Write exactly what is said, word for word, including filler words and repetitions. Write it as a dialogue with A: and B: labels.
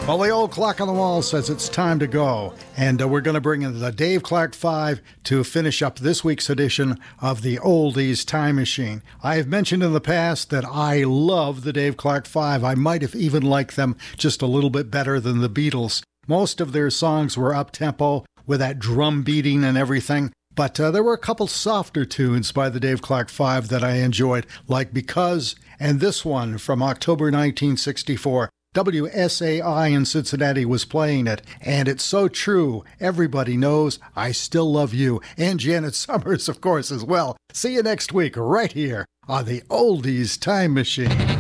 A: Well, the old clock on the wall says it's time to go, and uh, we're going to bring in the Dave Clark Five to finish up this week's edition of the Oldies Time Machine. I have mentioned in the past that I love the Dave Clark Five. I might have even liked them just a little bit better than the Beatles. Most of their songs were up-tempo with that drum beating and everything, but uh, there were a couple softer tunes by the Dave Clark Five that I enjoyed, like Because, and this one from October nineteen sixty-four. W S A I in Cincinnati was playing it, and it's so true. Everybody knows I Still Love You, and Janet Summers, of course, as well. See you next week right here on the Oldies Time Machine.